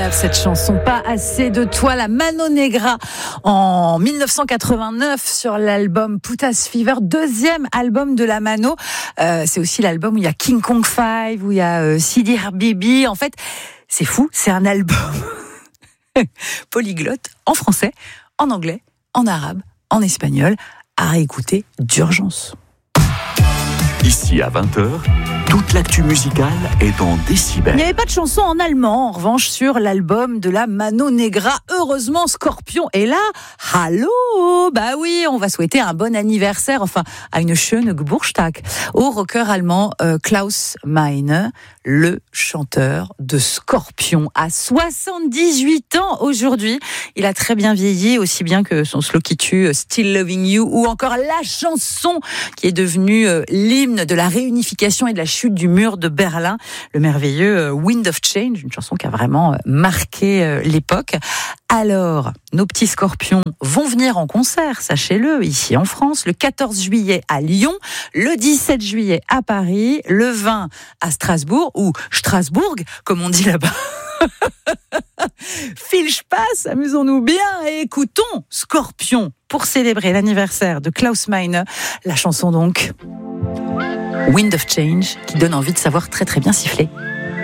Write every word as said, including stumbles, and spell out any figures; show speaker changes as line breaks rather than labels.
incroyable cette chanson, Pas assez de toi, la Mano Negra en dix-neuf cent quatre-vingt-neuf sur l'album Putas Fever, deuxième album de la Mano. Euh, c'est aussi l'album où il y a King Kong five, où il y a euh, Sidi Habibi. En fait, c'est fou, c'est un album polyglotte en français, en anglais, en arabe, en espagnol, à réécouter d'urgence.
Ici à vingt heures, toute l'actu musicale est dans Décibel.
Il n'y avait pas de chanson en allemand, en revanche, sur l'album de la Mano Negra. Heureusement, Scorpion est là. Hallo! Bah oui, on va souhaiter un bon anniversaire, enfin, à une schöne Geburtstag, au rocker allemand euh, Klaus Meine, le chanteur de Scorpion, à soixante-dix-huit ans aujourd'hui. Il a très bien vieilli, aussi bien que son slow qui tue, Still Loving You, ou encore la chanson qui est devenue euh, l'hymne de la réunification et de la chute du mur de Berlin, le merveilleux Wind of Change, une chanson qui a vraiment marqué l'époque. Alors, nos petits Scorpions vont venir en concert, sachez-le, ici en France, le quatorze juillet à Lyon, le dix-sept juillet à Paris, le vingt à Strasbourg, ou Strasbourg, comme on dit là-bas. Filch passe, amusons-nous bien et écoutons Scorpion pour célébrer l'anniversaire de Klaus Meine, la chanson donc Wind of Change, qui donne envie de savoir très très bien siffler.